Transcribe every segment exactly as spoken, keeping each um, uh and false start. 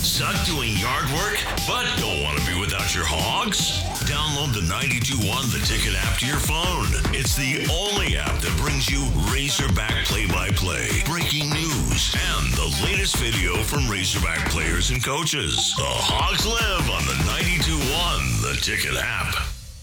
Suck doing yard work, but don't want to be without your hogs? Download the ninety-two point one The Ticket app to your phone. It's the only app that brings you Razorback play-by-play, breaking news, and the latest video from Razorback players and coaches. The Hogs live on the ninety-two point one The Ticket app.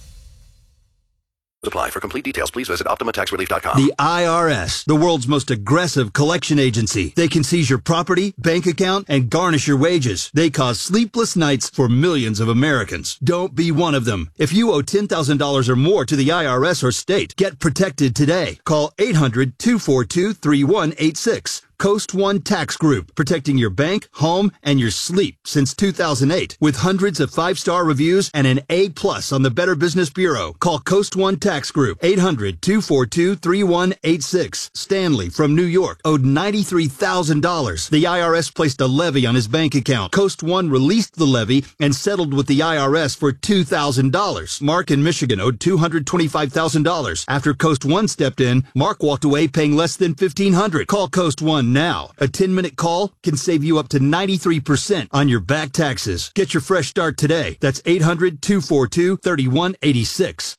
Apply. For complete details, please visit Optima Tax Relief dot com. The I R S, the world's most aggressive collection agency. They can seize your property, bank account, and garnish your wages. They cause sleepless nights for millions of Americans. Don't be one of them. If you owe ten thousand dollars or more to the I R S or state, get protected today. Call eight hundred, two four two, three one eight six. Coast One Tax Group, protecting your bank, home, and your sleep since two thousand eight. With hundreds of five-star reviews and an A plus on the Better Business Bureau. Call Coast One Tax Group, eight hundred, two four two, three one eight six. Stanley from New York owed ninety-three thousand dollars. The I R S placed a levy on his bank account. Coast One released the levy and settled with the I R S for two thousand dollars. Mark in Michigan owed two hundred twenty-five thousand dollars. After Coast One stepped in, Mark walked away paying less than fifteen hundred dollars. Call Coast One now. A ten-minute call can save you up to ninety-three percent on your back taxes. Get your fresh start today. That's eight hundred, two four two, three one eight six.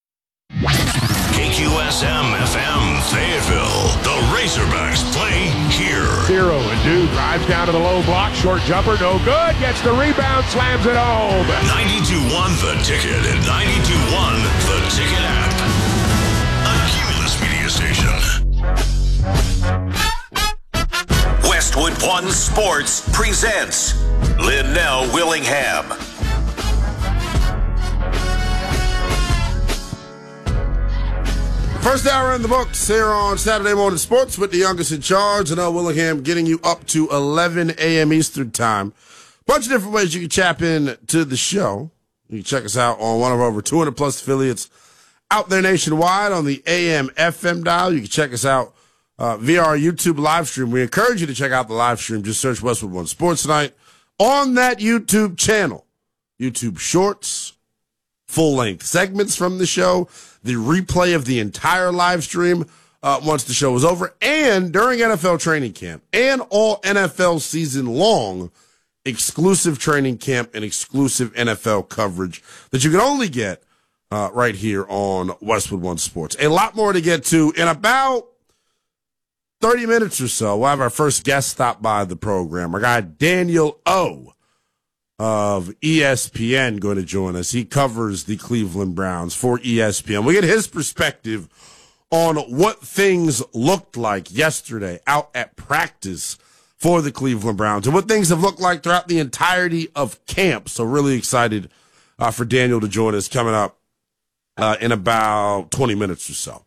K Q S M F M Fayetteville. The Razorbacks play here. Zero and Dew drives down to the low block. Short jumper, no good. Gets the rebound, slams it home. ninety-two point one The Ticket and ninety-two point one The Ticket app. A Cumulus media station. Westwood One Sports presents Linnell Willingham. First hour in the books here on Saturday Morning Sports with the youngest in charge, Linnell Willingham, getting you up to eleven a.m. Eastern Time. Bunch of different ways you can chap in to the show. You can check us out on one of our over two hundred plus affiliates out there nationwide on the A M F M dial. You can check us out Uh, via our YouTube live stream. We encourage you to check out the live stream. Just search Westwood One Sports Tonight on that YouTube channel. YouTube shorts, full-length segments from the show, the replay of the entire live stream uh, once the show is over, and during N F L training camp, and all N F L season long, exclusive training camp and exclusive N F L coverage that you can only get uh, right here on Westwood One Sports. A lot more to get to in about thirty minutes or so. We'll have our first guest stop by the program. Our guy Daniel O of E S P N going to join us. He covers the Cleveland Browns for E S P N. We get his perspective on what things looked like yesterday out at practice for the Cleveland Browns and what things have looked like throughout the entirety of camp. So really excited uh, for Daniel to join us coming up uh, in about twenty minutes or so.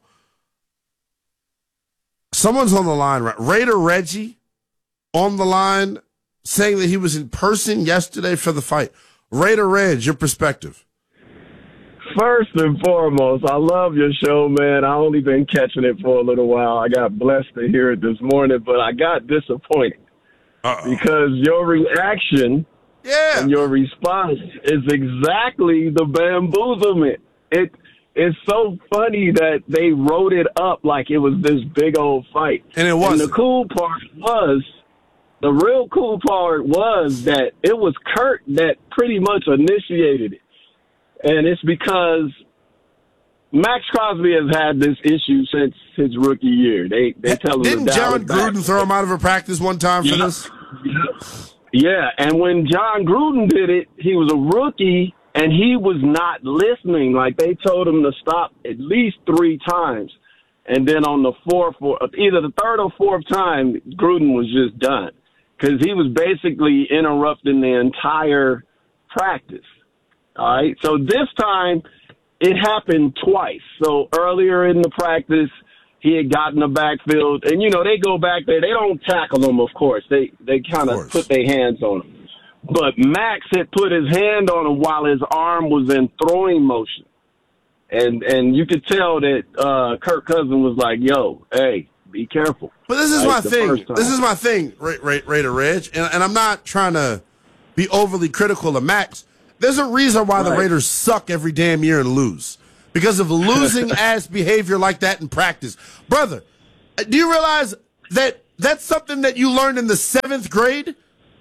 Someone's on the line, right? Raider Reggie on the line saying that he was in person yesterday for the fight. Raider Reg, your perspective. First and foremost, I love your show, man. I only been catching it for a little while. I got blessed to hear it this morning, but I got disappointed. Uh-oh. Because your reaction yeah. and your response is exactly the bamboozlement. It It's so funny that they wrote it up like it was this big old fight. And it wasn't. And the cool part was, the real cool part was that it was Kurt that pretty much initiated it. And it's because Max Crosby has had this issue since his rookie year. They they tell him Didn't to dial John it back. Gruden throw him out of a practice one time for yeah. this? Yeah, and when John Gruden did it, he was a rookie, and he was not listening. Like, they told him to stop at least three times. And then on the fourth, or either the third or fourth time, Gruden was just done. Because he was basically interrupting the entire practice. All right? So this time, it happened twice. So earlier in the practice, he had gotten the backfield. And, you know, they go back there. They don't tackle him, of course. They, they kind of put their hands on him. But Max had put his hand on him while his arm was in throwing motion. And and you could tell that uh, Kirk Cousins was like, yo, hey, be careful. But this is like my thing. This is my thing, Raider Reg. And, and I'm not trying to be overly critical of Max. There's a reason why right. the Raiders suck every damn year and lose. Because of losing-ass behavior like that in practice. Brother, do you realize that that's something that you learned in the seventh grade?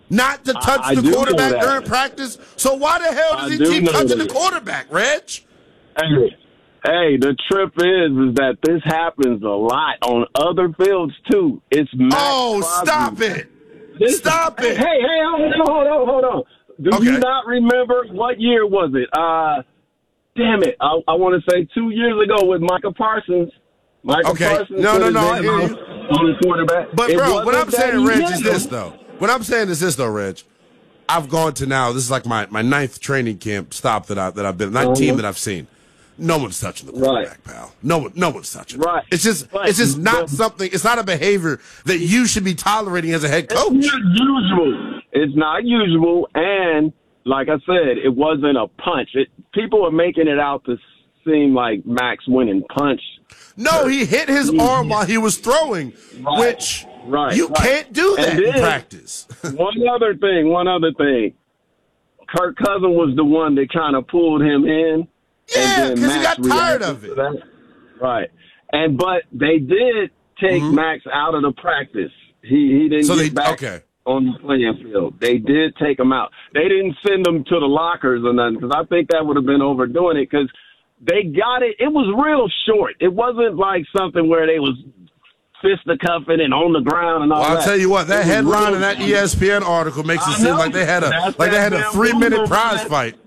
not to touch I, I the quarterback during that. practice. So why the hell does I he do keep know touching that. the quarterback, Reg? Hey, hey, the trip is is that this happens a lot on other fields too. It's Max Oh, Crosby. stop it. This, Stop hey, it. Hey, hey, hold on, hold on, hold on. Do Okay. you not remember what year was it? Uh, damn it. I, I want to say two years ago with Micah Parsons. Micah Okay. Parsons No, put no, his no, I name hear on- you. on the quarterback. But, It bro, what wasn't I'm that saying, he Reg, hit is him. this, though. What I'm saying is this, though, Reg. I've gone to now, this is like my, my ninth training camp stop that, I, that I've been, ninth Uh-huh. team that I've seen. No one's touching the quarterback, Right. pal. No one, no one's touching. Right. It. It's just, But- it's just not but- something. It's not a behavior that you should be tolerating as a head coach. It's not usual. It's not usual, and like I said, it wasn't a punch. It, people are making it out to seem like Max went and punched. No, he hit his arm while he was throwing, Right. which Right, you right. can't do that And in then- practice. One other thing, one other thing. Kirk Cousins was the one that kind of pulled him in. Yeah, and then 'cause he Max got tired reacted of it. to that. Right. And but they did take Mm-hmm. Max out of the practice. He he didn't So get they- back okay. on the playing field. They did take him out. They didn't send him to the lockers or nothing because I think that would have been overdoing it because they got it. It was real short. It wasn't like something where they was fisticuffing and on the ground and all Well, I'll that. tell you what, that It was headline real in that short. E S P N article makes it I seem know. like they had a That's like they that had a damn three minute Google, prize man. fight.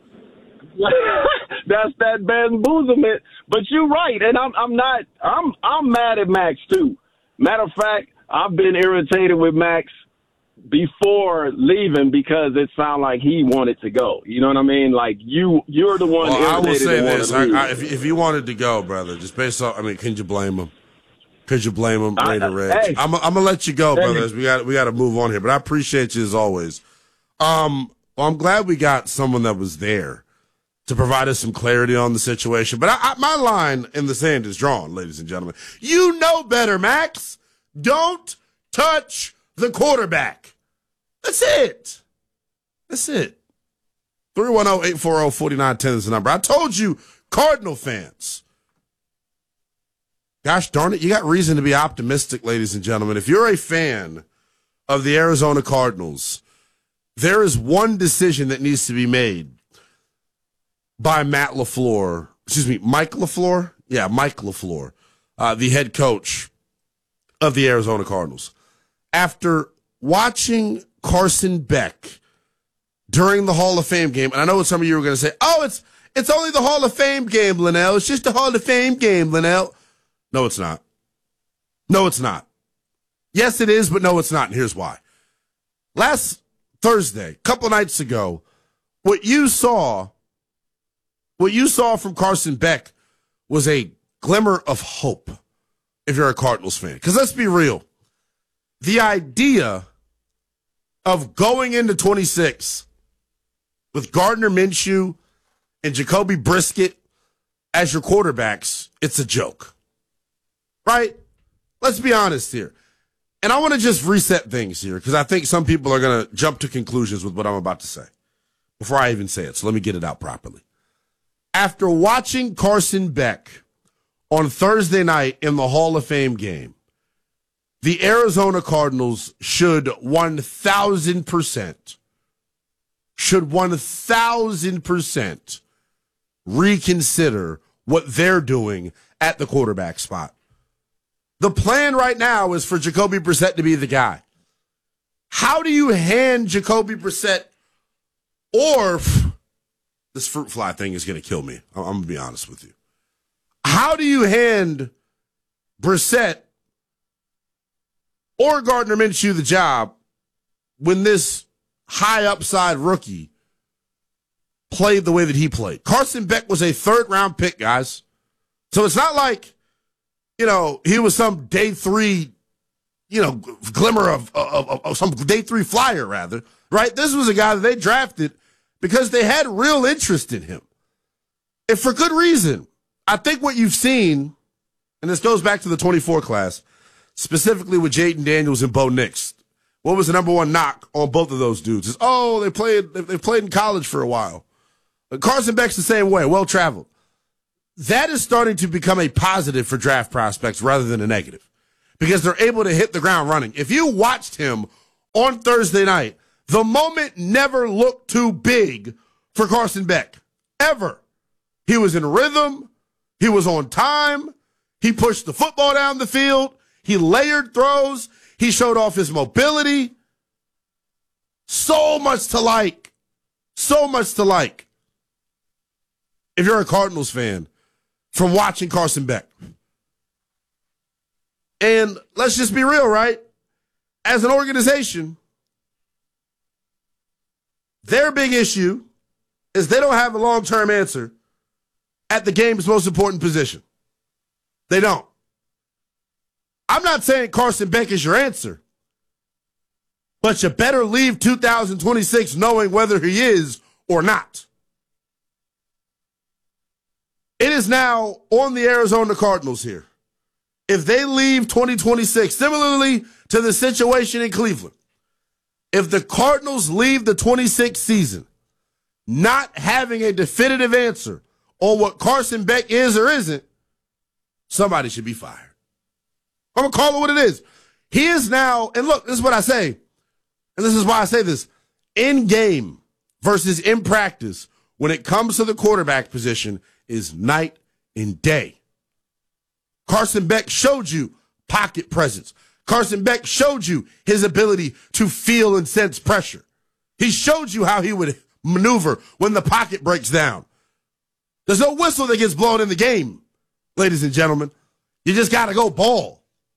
That's that bamboozlement. But you're right, and I'm I'm not I'm I'm mad at Max too. Matter of fact, I've been irritated with Max before leaving because it sounded like he wanted to go. You know what I mean? Like you you're the one Well, I will irritated say and wanted this: to I, leave. I, if if you wanted to go, brother, just based off, I mean, can you blame him? Could you blame him, I- Raider Reg? hey. I'm I'm gonna let you go, Hey. brothers. We got we got to move on here, but I appreciate you as always. Um, well, I'm glad we got someone that was there to provide us some clarity on the situation. But I, I, my line in the sand is drawn, ladies and gentlemen. You know better, Max. Don't touch the quarterback. That's it. That's it. three one zero, eight four zero, four nine one zero is the number. I told you, Cardinal fans. Gosh darn it, you got reason to be optimistic, ladies and gentlemen. If you're a fan of the Arizona Cardinals, there is one decision that needs to be made by Matt LaFleur, excuse me, Mike LaFleur? Yeah, Mike LaFleur, uh, the head coach of the Arizona Cardinals. After watching Carson Beck during the Hall of Fame game, and I know what some of you were going to say, oh, it's it's only the Hall of Fame game, Linnell. It's just the Hall of Fame game, Linnell. No, it's not. No, it's not. Yes, it is, but no, it's not, and here's why. Last Thursday, a couple nights ago, what you saw, what you saw from Carson Beck was a glimmer of hope if you're a Cardinals fan. Because let's be real. The idea of going into twenty-six with Gardner Minshew and Jacoby Brissett as your quarterbacks, it's a joke. Right? Let's be honest here. And I want to just reset things here because I think some people are going to jump to conclusions with what I'm about to say before I even say it. So let me get it out properly. After watching Carson Beck on Thursday night in the Hall of Fame game, the Arizona Cardinals should one thousand percent, should one thousand percent reconsider what they're doing at the quarterback spot. The plan right now is for Jacoby Brissett to be the guy. How do you hand Jacoby Brissett, or this fruit fly thing is going to kill me. I'm going to be honest with you. How do you hand Brissett or Gardner Minshew the job when this high upside rookie played the way that he played? Carson Beck was a third round pick, guys. So it's not like, you know, he was some day three, you know, glimmer of, of, of, of some day three flyer, rather, right? This was a guy that they drafted because they had real interest in him. And for good reason. I think what you've seen, and this goes back to the twenty-four class, specifically with Jaden Daniels and Bo Nix. What was the number one knock on both of those dudes? Is, oh, they played, they played in college for a while. Carson Beck's the same way, well-traveled. That is starting to become a positive for draft prospects rather than a negative because they're able to hit the ground running. If you watched him on Thursday night, The moment never looked too big for Carson Beck, ever. He was in rhythm. He was on time. He pushed the football down the field. He layered throws. He showed off his mobility. So much to like. So much to like. If you're a Cardinals fan, from watching Carson Beck. And let's just be real, right? As an organization, their big issue is they don't have a long-term answer at the game's most important position. They don't. I'm not saying Carson Beck is your answer, but you better leave two thousand twenty-six knowing whether he is or not. It is now on the Arizona Cardinals here. If they leave twenty twenty-six, similarly to the situation in Cleveland, if the Cardinals leave the twenty-six season not having a definitive answer on what Carson Beck is or isn't, somebody should be fired. I'm going to call it what it is. He is now, and look, this is what I say, and this is why I say this, in game versus in practice, when it comes to the quarterback position, is night and day. Carson Beck showed you pocket presence. Carson Beck showed you his ability to feel and sense pressure. He showed you how he would maneuver when the pocket breaks down. There's no whistle that gets blown in the game, ladies and gentlemen. You just got to go ball.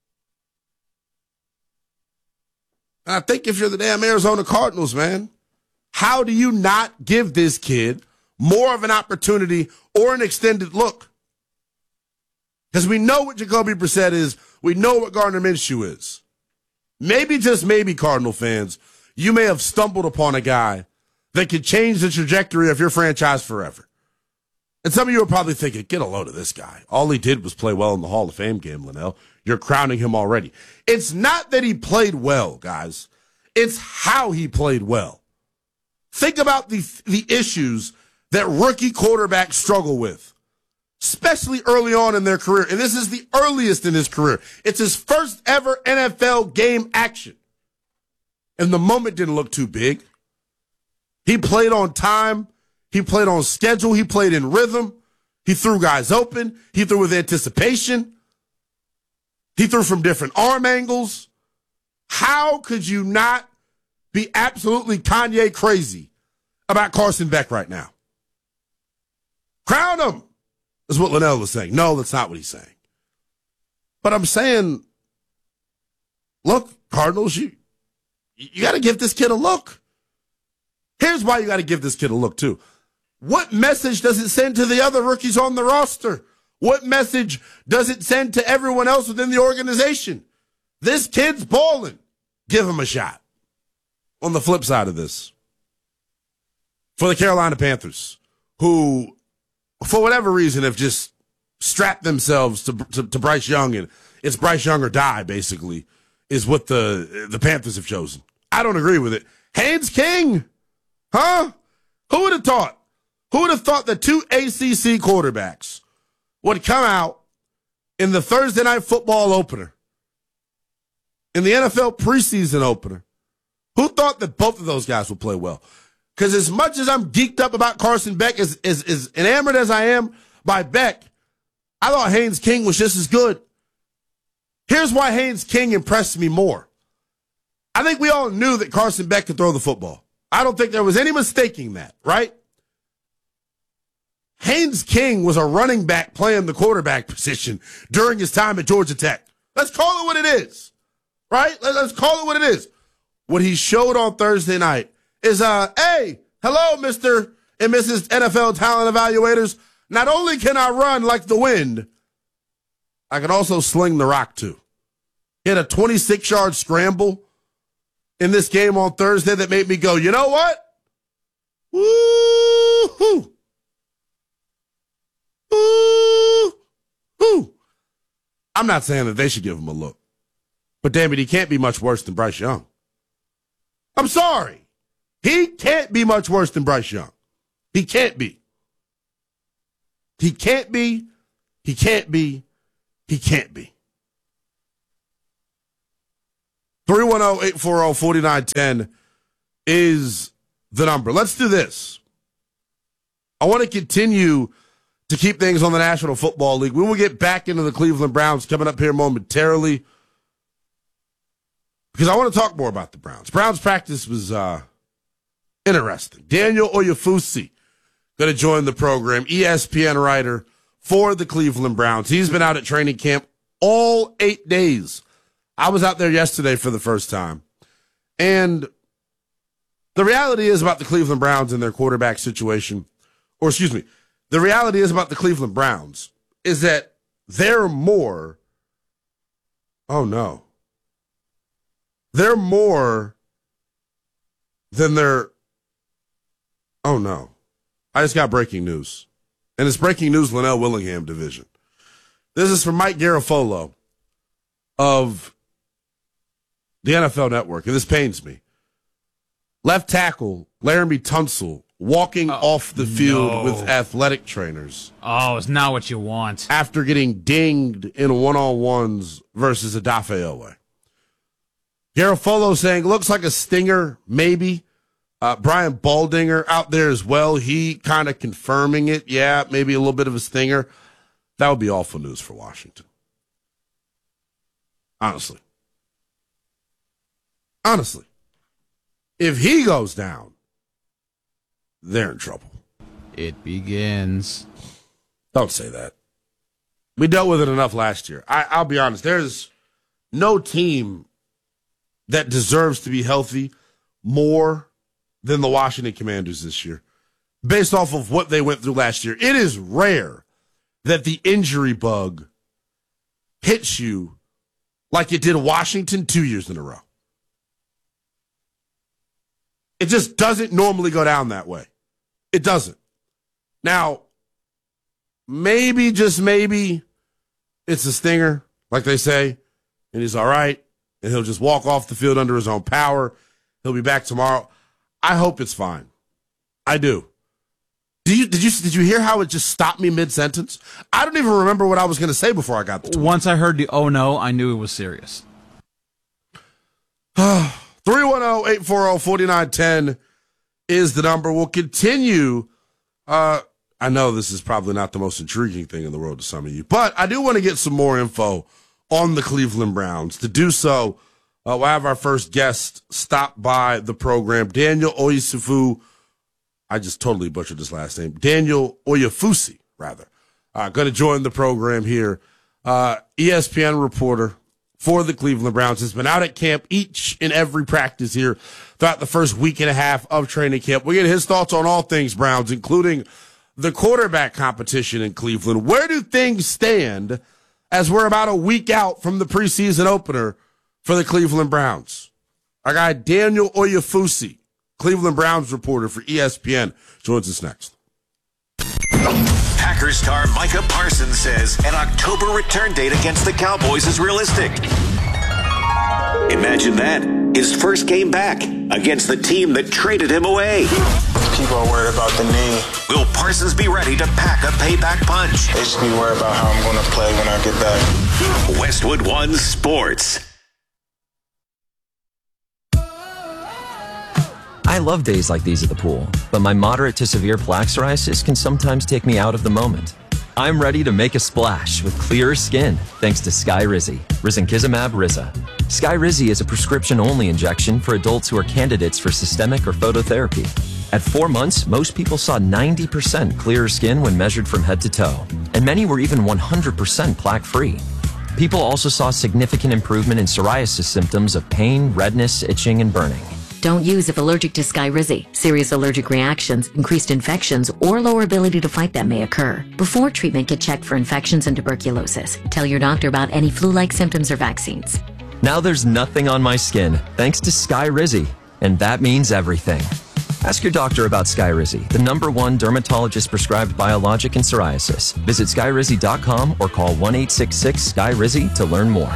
And I think if you're the damn Arizona Cardinals, man, how do you not give this kid more of an opportunity or an extended look? Because we know what Jacoby Brissett is. We know what Gardner Minshew is. Maybe, just maybe, Cardinal fans, you may have stumbled upon a guy that could change the trajectory of your franchise forever. And some of you are probably thinking, get a load of this guy. All he did was play well in the Hall of Fame game, Linnell. You're crowning him already. It's not that he played well, guys. It's how he played well. Think about the, the issues that rookie quarterbacks struggle with, especially early on in their career. And this is the earliest in his career. It's his first ever N F L game action. And the moment didn't look too big. He played on time. He played on schedule. He played in rhythm. He threw guys open. He threw with anticipation. He threw from different arm angles. How could you not be absolutely Kanye crazy about Carson Beck right now? Crown him, is what Linnell was saying. No, that's not what he's saying. But I'm saying, look, Cardinals, you, you got to give this kid a look. Here's why you got to give this kid a look, too. What message does it send to the other rookies on the roster? What message does it send to everyone else within the organization? This kid's balling. Give him a shot. On the flip side of this, for the Carolina Panthers, who, for whatever reason, have just strapped themselves to, to, to Bryce Young, and it's Bryce Young or die, basically, is what the, the Panthers have chosen. I don't agree with it. Haynes King, huh? Who would have thought? Who would have thought that two A C C quarterbacks would come out in the Thursday night football opener, in the N F L preseason opener? Who thought that both of those guys would play well? Because as much as I'm geeked up about Carson Beck, as, as, as enamored as I am by Beck, I thought Haynes King was just as good. Here's why Haynes King impressed me more. I think we all knew that Carson Beck could throw the football. I don't think there was any mistaking that, right? Haynes King was a running back playing the quarterback position during his time at Georgia Tech. Let's call it what it is, right? Let's call it what it is. What he showed on Thursday night is, uh, hey, hello, Mister and Missus N F L talent evaluators. Not only can I run like the wind, I can also sling the rock too. He had a twenty-six yard scramble in this game on Thursday that made me go, you know what? Woo-hoo. Woo-hoo. I'm not saying that they should give him a look, but damn it, he can't be much worse than Bryce Young. I'm sorry. He can't be much worse than Bryce Young. He can't be. He can't be. He can't be. He can't be. three one zero, eight four zero, four nine one zero is the number. Let's do this. I want to continue to keep things on the National Football League. We will get back into the Cleveland Browns coming up here momentarily because I want to talk more about the Browns. Browns practice was uh, interesting. Daniel Oyefusi going to join the program, E S P N writer for the Cleveland Browns. He's been out at training camp all eight days. I was out there yesterday for the first time. And the reality is about the Cleveland Browns and their quarterback situation, or excuse me, the reality is about the Cleveland Browns is that they're more, oh no, they're more than their, oh no. I just got breaking news. And it's breaking news, Linnell Willingham division. This is from Mike Garafolo of the N F L Network, and this pains me. Left tackle Laramie Tunsil walking oh, off the field no. with athletic trainers. Oh, it's not what you want. After getting dinged in one-on-ones versus Odafe Oweh. Garafolo saying, looks like a stinger, maybe. Uh, Brian Baldinger out there as well. He kind of confirming it. Yeah, maybe a little bit of a stinger. That would be awful news for Washington. Honestly. Honestly. If he goes down, they're in trouble. It begins. Don't say that. We dealt with it enough last year. I, I'll be honest. There's no team that deserves to be healthy more than the Washington Commanders this year, based off of what they went through last year. It is rare that the injury bug hits you like it did Washington two years in a row. It just doesn't normally go down that way. It doesn't. Now, maybe, just maybe, it's a stinger, like they say, and he's all right, and he'll just walk off the field under his own power. He'll be back tomorrow. I hope it's fine. I do. Did you did you did you hear how it just stopped me mid sentence? I don't even remember what I was going to say before I got to it. Once I heard the oh no, I knew it was serious. three one zero, eight four zero, four nine one zero is the number. We'll continue. Uh, I know this is probably not the most intriguing thing in the world to some of you, but I do want to get some more info on the Cleveland Browns. To do so, uh, we'll have our first guest stop by the program, Daniel Oyefusi. I just totally butchered his last name. Daniel Oyefusi, rather. Uh, going to join the program here. Uh, E S P N reporter for the Cleveland Browns has been out at camp each and every practice here throughout the first week and a half of training camp. We get his thoughts on all things Browns, including the quarterback competition in Cleveland. Where do things stand as we're about a week out from the preseason opener for the Cleveland Browns? Our guy Daniel Oyefusi, Cleveland Browns reporter for E S P N, joins us next. Packers star Micah Parsons says an October return date against the Cowboys is realistic. Imagine that. His first game back against the team that traded him away. People are worried about the knee. Will Parsons be ready to pack a payback punch? They just be worried about how I'm going to play when I get back. Westwood One Sports. I love days like these at the pool, but my moderate to severe plaque psoriasis can sometimes take me out of the moment. I'm ready to make a splash with clearer skin thanks to Skyrizi, Risankizumab Riza. Skyrizi is a prescription-only injection for adults who are candidates for systemic or phototherapy. At four months, most people saw ninety percent clearer skin when measured from head to toe, and many were even one hundred percent plaque-free. People also saw significant improvement in psoriasis symptoms of pain, redness, itching, and burning. Don't use if allergic to Skyrizi. Serious allergic reactions, increased infections, or lower ability to fight them may occur. Before treatment, get checked for infections and tuberculosis. Tell your doctor about any flu-like symptoms or vaccines. Now there's nothing on my skin thanks to Skyrizi, and that means everything. Ask your doctor about Skyrizi, the number one dermatologist-prescribed biologic in psoriasis. Visit Skyrizi dot com or call one eight six six, S K Y R I Z I to learn more.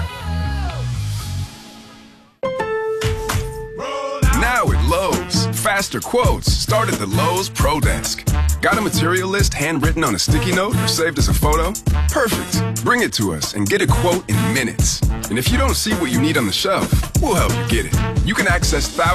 Now at Lowe's, faster quotes start at the Lowe's Pro Desk. Got a material list handwritten on a sticky note or saved as a photo? Perfect. Bring it to us and get a quote in minutes. And if you don't see what you need on the shelf, we'll help you get it. You can access thousands of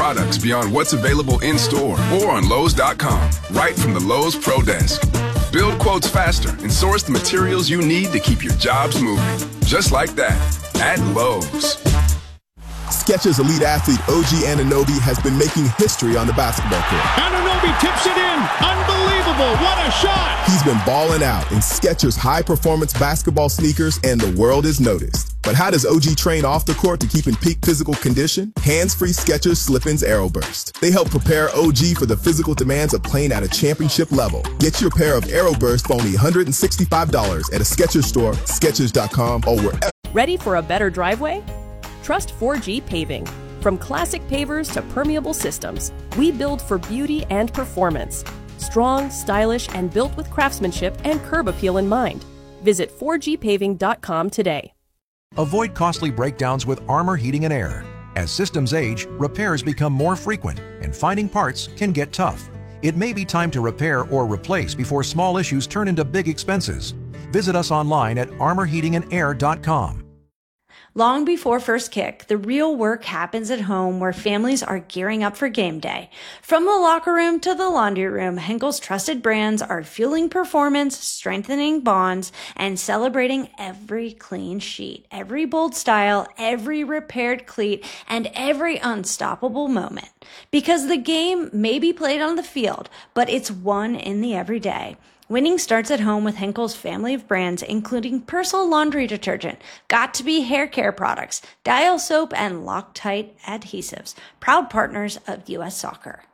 products beyond what's available in-store or on Lowe's dot com, right from the Lowe's Pro Desk. Build quotes faster and source the materials you need to keep your jobs moving. Just like that, at Lowe's. Skechers elite athlete O G Anunoby has been making history on the basketball court. Anunoby tips it in. Unbelievable. What a shot. He's been balling out in Skechers high-performance basketball sneakers, and the world is noticed. But how does O G train off the court to keep in peak physical condition? Hands-free Skechers Slip-ins Aeroburst. They help prepare O G for the physical demands of playing at a championship level. Get your pair of Aeroburst for only one hundred sixty-five dollars at a Skechers store, Skechers dot com, or wherever. Ready for a better driveway? Trust four G Paving. From classic pavers to permeable systems, we build for beauty and performance. Strong, stylish, and built with craftsmanship and curb appeal in mind. Visit four G paving dot com today. Avoid costly breakdowns with Armor Heating and Air. As systems age, repairs become more frequent, and finding parts can get tough. It may be time to repair or replace before small issues turn into big expenses. Visit us online at armor heating and air dot com. Long before first kick, the real work happens at home where families are gearing up for game day. From the locker room to the laundry room, Henkel's trusted brands are fueling performance, strengthening bonds, and celebrating every clean sheet, every bold style, every repaired cleat, and every unstoppable moment. Because the game may be played on the field, but it's won in the everyday. Winning starts at home with Henkel's family of brands, including Persil laundry detergent, Got2b hair care products, Dial soap, and Loctite adhesives, proud partners of U S Soccer.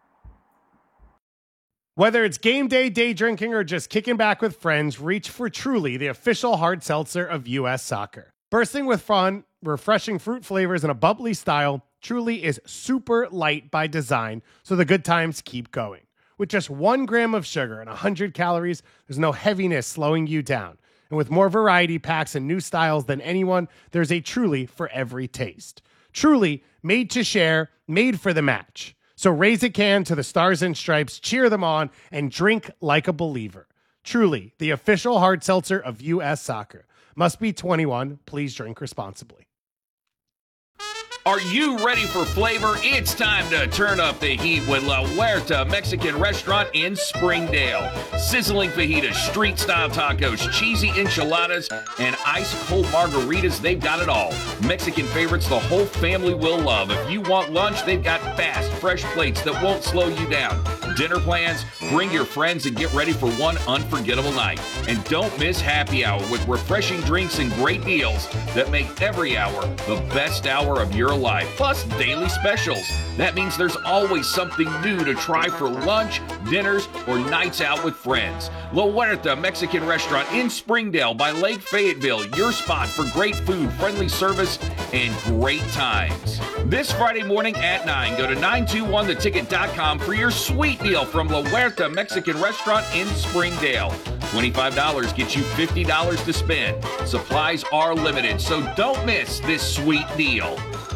Whether it's game day, day drinking, or just kicking back with friends, reach for Truly, the official hard seltzer of U S Soccer. Bursting with fun, refreshing fruit flavors, and a bubbly style, Truly is super light by design, so the good times keep going. With just one gram of sugar and one hundred calories, there's no heaviness slowing you down. And with more variety packs and new styles than anyone, there's a Truly for every taste. Truly, made to share, made for the match. So raise a can to the Stars and Stripes, cheer them on, and drink like a believer. Truly, the official hard seltzer of U S Soccer. Must be twenty-one. Please drink responsibly. Are you ready for flavor? It's time to turn up the heat with La Huerta Mexican Restaurant in Springdale. Sizzling fajitas, street-style tacos, cheesy enchiladas, and ice-cold margaritas, they've got it all. Mexican favorites the whole family will love. If you want lunch, they've got fast, fresh plates that won't slow you down. Dinner plans? Bring your friends and get ready for one unforgettable night. And don't miss happy hour with refreshing drinks and great deals that make every hour the best hour of your life, plus daily specials. That means there's always something new to try for lunch, dinners, or nights out with friends. La Huerta Mexican Restaurant in Springdale by Lake Fayetteville, your spot for great food, friendly service, and great times. This Friday morning at nine, go to nine two one the ticket dot com for your sweet deal from La Huerta Mexican Restaurant in Springdale. twenty-five dollars gets you fifty dollars to spend. Supplies are limited, so don't miss this sweet deal.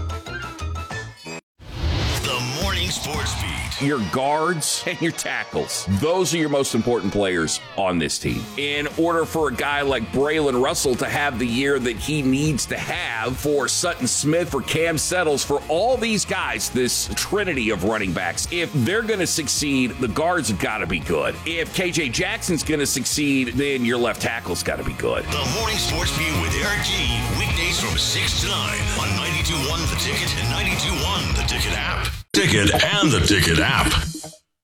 The Morning Sports Beat. Your guards and your tackles. Those are your most important players on this team. In order for a guy like Braylon Russell to have the year that he needs to have, for Sutton Smith, for Cam Settles, for all these guys, this trinity of running backs, if they're going to succeed, the guards have got to be good. If K J Jackson's going to succeed, then your left tackle's got to be good. The Morning Sports Beat with Eric G. Weekdays from six to nine on ninety-two point one The Ticket and ninety-two point one The Ticket app. Ticket and the Ticket app.